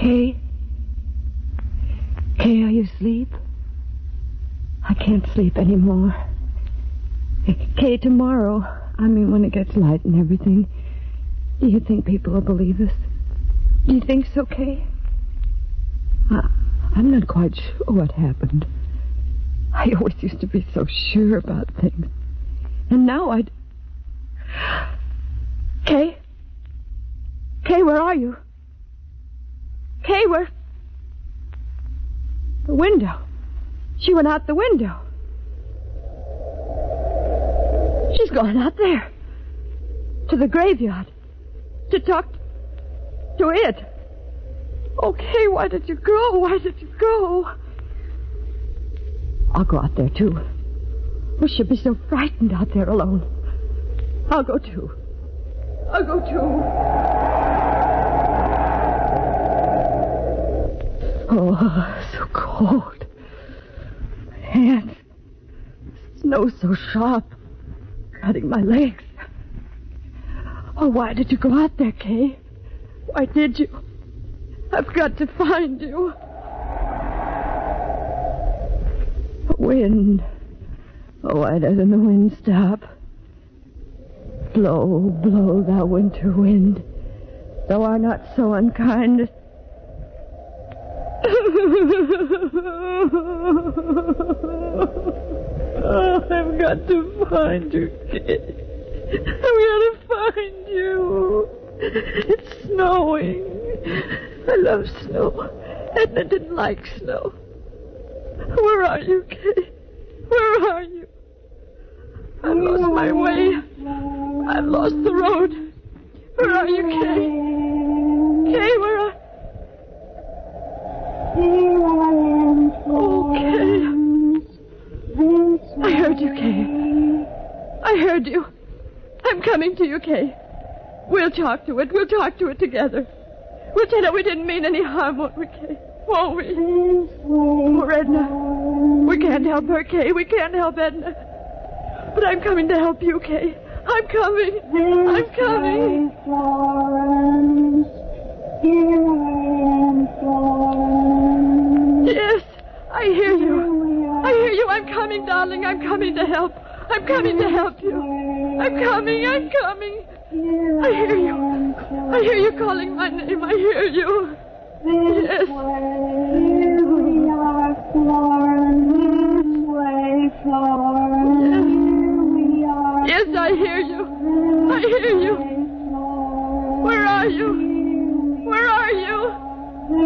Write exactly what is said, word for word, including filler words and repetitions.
Kay? Kay, are you asleep? I can't sleep anymore. Kay, tomorrow, I mean when it gets light and everything, do you think people will believe us? Do you think so, Kay? I, I'm not quite sure what happened. I always used to be so sure about things. And now I'd... Kay? Kay, where are you? Kay, where... The window. She went out the window. She's gone out there. To the graveyard. To talk to it. Oh, Kay, why did you go? Why did you go? I'll go out there, too. Oh, she'll be so frightened out there alone. I'll go, too. I'll go, too. Oh, so cold. My hands. Snow so sharp. Cutting my legs. Oh, why did you go out there, Kay? Why did you? I've got to find you. Wind. Oh, why doesn't the wind stop? Blow, blow, thou winter wind. Thou art not so unkind. Oh, I've got to find you, kid. I've got to find you. It's snowing. I love snow. Edna didn't like snow. Where are you, Kay? Where are you? I've lost my way. I've lost the road. Where are you, Kay? Kay, where are... Oh, Kay. I heard you, Kay. I heard you. I'm coming to you, Kay. We'll talk to it. We'll talk to it together. We'll tell her we didn't mean any harm, won't we, Kay? Won't we? Poor Edna. We can't help her, Kay. We can't help Edna. But I'm coming to help you, Kay. I'm coming. I'm coming. Florence, here I am, Florence. Yes, I hear you. I hear you. I'm coming, darling. I'm coming to help. I'm coming to help you. I'm coming. I'm coming. I hear you. I hear you calling my name. I hear you. Yes.